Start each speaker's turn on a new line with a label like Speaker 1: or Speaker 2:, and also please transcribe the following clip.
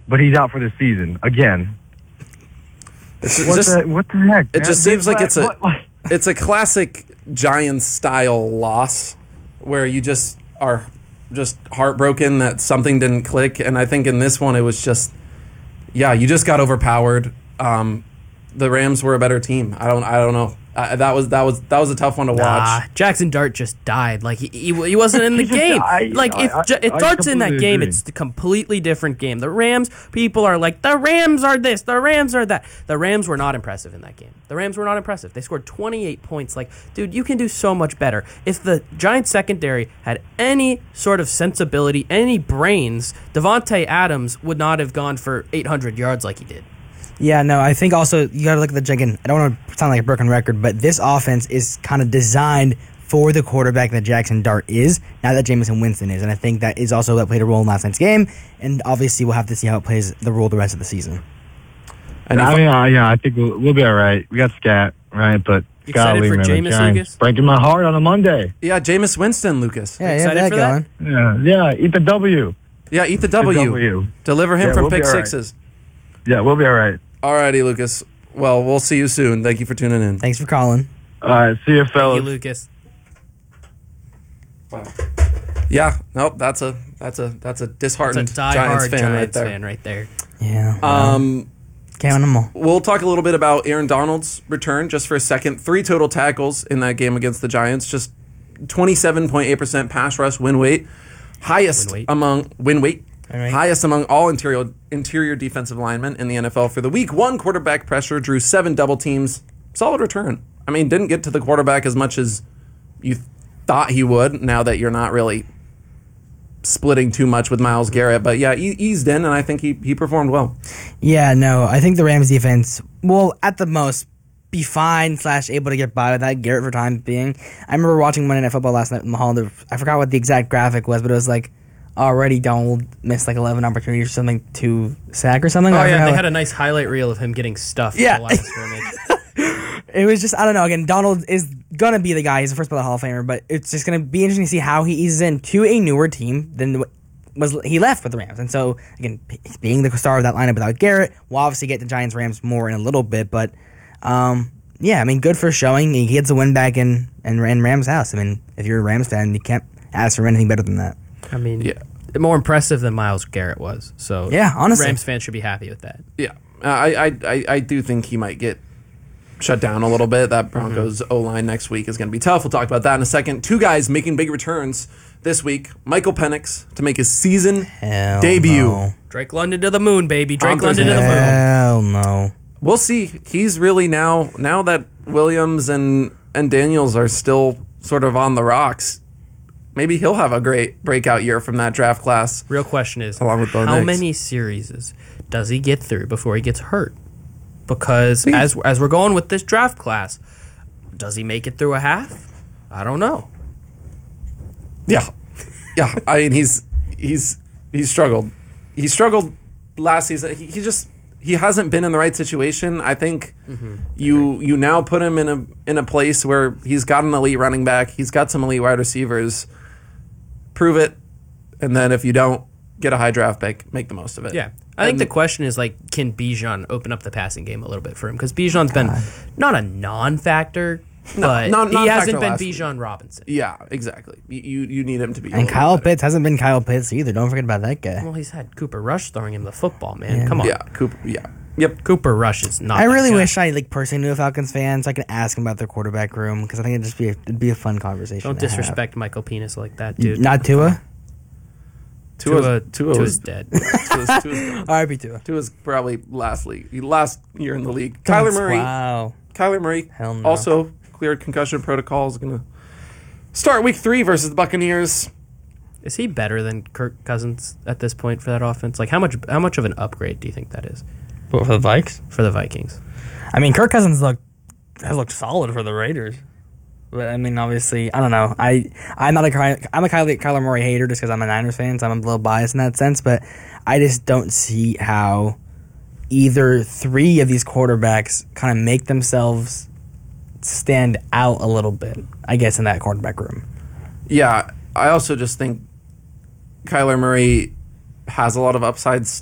Speaker 1: but he's out for the season again. What the heck?
Speaker 2: It just seems like it's a classic Giants-style loss where you just are just heartbroken that something didn't click. And I think in this one, it was just, you just got overpowered. The Rams were a better team. I don't know. That was a tough one to watch.
Speaker 3: Jackson Dart just died. Like he wasn't in the game. If Dart's in that game, it's a completely different game. The Rams people are like, the Rams are this, the Rams are that. The Rams were not impressive in that game. The Rams were not impressive. They scored 28 points. Like, dude, you can do so much better. If the Giants secondary had any sort of sensibility, any brains, Devontae Adams would not have gone for 800 yards like he did.
Speaker 4: Yeah, no, I think also you got to look at the chicken. I don't want to sound like a broken record, but this offense is kind of designed for the quarterback that Jackson Dart is, not that Jameson Winston is. And I think that is also that played a role in last night's game. And obviously, we'll have to see how it plays the role the rest of the season.
Speaker 1: And I think we'll be all right. We got Scat, right? But
Speaker 3: you excited for Jameis, Lucas?
Speaker 1: Breaking my heart on a Monday.
Speaker 2: Yeah, Jameis Winston, Lucas.
Speaker 4: Yeah, excited for that?
Speaker 1: Yeah, eat the W.
Speaker 2: Yeah, eat the W. Deliver him from pick sixes.
Speaker 1: Yeah, we'll be all right.
Speaker 2: Alrighty, Lucas. Well, we'll see you soon. Thank you for tuning in.
Speaker 4: Thanks for calling.
Speaker 1: All right, see you, fellas.
Speaker 3: Thank you, Lucas.
Speaker 2: Wow. Yeah, nope. That's a disheartened Giants fan
Speaker 3: right there.
Speaker 4: Yeah.
Speaker 3: Can't win them all.
Speaker 2: We'll talk a little bit about Aaron Donald's return just for a second. 3 total tackles in that game against the Giants. Just 27.8% pass rush win weight. Highest among all interior defensive linemen in the NFL for the week. 1 quarterback pressure, drew 7 double teams. Solid return. I mean, didn't get to the quarterback as much as you thought he would, now that you're not really splitting too much with Myles Garrett. But yeah, he eased in, and I think he performed well.
Speaker 4: Yeah, no, I think the Rams defense will, at the most, be fine / able to get by without Garrett for time being. I remember watching Monday Night Football last night in the hall. I forgot what the exact graphic was, but it was like, already Donald missed like 11 opportunities or something to sack or something.
Speaker 3: Oh, yeah, they had a nice highlight reel of him getting stuffed.
Speaker 4: Yeah.
Speaker 3: In the line of scrimmage.
Speaker 4: It was just, I don't know. Again, Donald is going to be the guy. He's the first ballot Hall of Famer, but it's just going to be interesting to see how he eases into a newer team than he left with the Rams. And so, again, being the star of that lineup without Garrett, we'll obviously get the Giants-Rams more in a little bit, but yeah, I mean, good for showing. He gets a win back in Rams' house. I mean, if you're a Rams fan, you can't ask for anything better than that.
Speaker 3: I mean, yeah. More impressive than Myles Garrett was. So
Speaker 4: yeah, honestly,
Speaker 3: Rams fans should be happy with that.
Speaker 2: Yeah, I do think he might get shut down a little bit. That Broncos O-line next week is going to be tough. We'll talk about that in a second. 2 guys making big returns this week. Michael Penix to make his season debut.
Speaker 4: No.
Speaker 3: Drake London to the moon, baby. Drake London to the moon.
Speaker 4: Hell no.
Speaker 2: We'll see. He's really now that Williams and Daniels are still sort of on the rocks, maybe he'll have a great breakout year from that draft class.
Speaker 3: Real question is,
Speaker 2: along with
Speaker 3: how many series does he get through before he gets hurt? Because as we're going with this draft class, does he make it through a half? I don't know.
Speaker 2: Yeah. I mean, he's struggled. He struggled last season. He hasn't been in the right situation. I think you now put him in a place where he's got an elite running back. He's got some elite wide receivers. Prove it, and then if you don't get a high draft pick, make the most of it.
Speaker 3: Yeah. I think the question is, like, can Bijan open up the passing game a little bit for him? Because Bijan's been not a non-factor, but he hasn't been Bijan Robinson.
Speaker 2: Yeah, exactly. You need him to be.
Speaker 4: And Kyle Pitts hasn't been Kyle Pitts either. Don't forget about that guy.
Speaker 3: Well, he's had Cooper Rush throwing him the football, man. Yeah. Come on.
Speaker 2: Yeah, Cooper. Yeah. Yep.
Speaker 3: Cooper Rush is not.
Speaker 4: I really wish I personally knew a Falcons fan so I could ask him about their quarterback room, because I think it'd be a fun conversation.
Speaker 3: Don't disrespect Michael Penis like that, dude.
Speaker 4: Not Tua?
Speaker 3: Tua's dead.
Speaker 4: R.I.P. Tua.
Speaker 2: Tua's probably last year in the league. Kyler Murray.
Speaker 4: Wow.
Speaker 2: Kyler Murray
Speaker 4: Hell no.
Speaker 2: also cleared concussion protocol. Is going to start week 3 versus the Buccaneers.
Speaker 3: Is he better than Kirk Cousins at this point for that offense? Like, how much of an upgrade do you think that is?
Speaker 4: What, for the Vikes?
Speaker 3: For the Vikings.
Speaker 4: I mean, Kirk Cousins has looked solid for the Raiders. But, I mean, obviously, I don't know. I'm a Kyler Murray hater just because I'm a Niners fan, so I'm a little biased in that sense. But I just don't see how either 3 of these quarterbacks kind of make themselves stand out a little bit, I guess, in that quarterback room.
Speaker 2: Yeah, I also just think Kyler Murray has a lot of upsides